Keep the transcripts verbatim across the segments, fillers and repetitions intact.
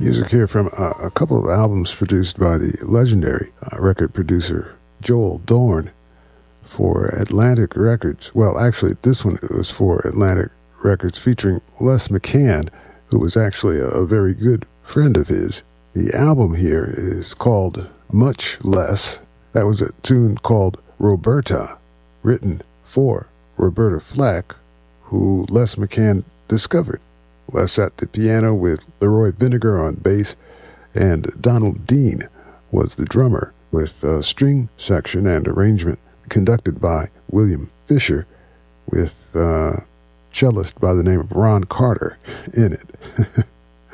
Music here from uh, a couple of albums produced by the legendary uh, record producer Joel Dorn for Atlantic Records. Well, actually, this one was for Atlantic Records featuring Les McCann, who was actually a, a very good friend of his. The album here is called Much Less. That was a tune called Roberta, written for Roberta Flack, who Les McCann discovered. Les at the piano with Leroy Vinegar on bass, and Donald Dean was the drummer, with a string section and arrangement conducted by William Fisher, with a cellist by the name of Ron Carter in it.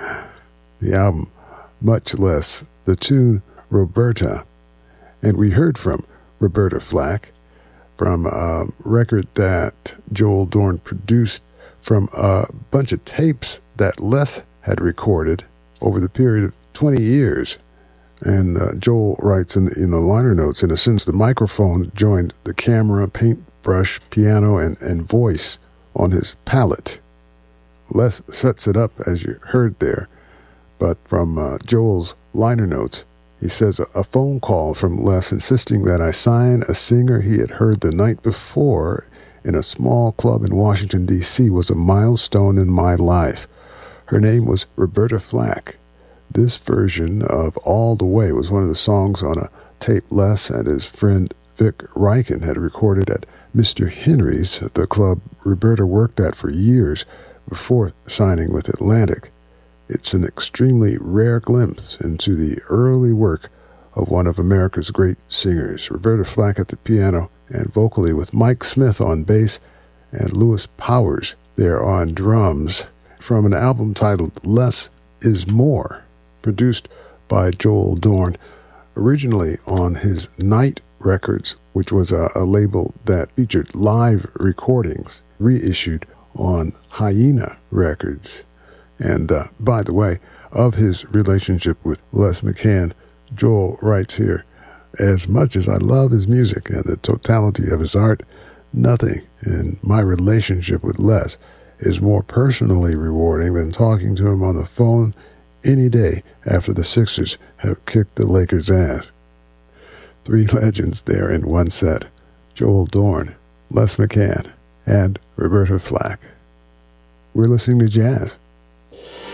The album, Much Less, the tune Roberta. And we heard from Roberta Flack from a record that Joel Dorn produced from a bunch of tapes that Les had recorded over the period of twenty years. And uh, Joel writes in the, in the liner notes, in a sense, the microphone joined the camera, paintbrush, piano, and, and voice on his palette. Les sets it up, as you heard there, but from uh, Joel's liner notes, he says, a phone call from Les insisting that I sign a singer he had heard the night before in a small club in Washington, D C was a milestone in my life. Her name was Roberta Flack. This version of All the Way was one of the songs on a tape Les and his friend Vic Riken had recorded at Mister Henry's, the club Roberta worked at for years before signing with Atlantic. It's an extremely rare glimpse into the early work of one of America's great singers, Roberta Flack at the piano and vocally, with Mike Smith on bass and Lewis Powers there on drums, from an album titled Less is More, produced by Joel Dorn, originally on his Night Records, which was a, a label that featured live recordings, reissued on Hyena Records. And uh, by the way, of his relationship with Les McCann, Joel writes here, as much as I love his music and the totality of his art, nothing in my relationship with Les is more personally rewarding than talking to him on the phone any day after the Sixers have kicked the Lakers' ass. Three legends there in one set: Joel Dorn, Les McCann, and Roberta Flack. We're listening to jazz.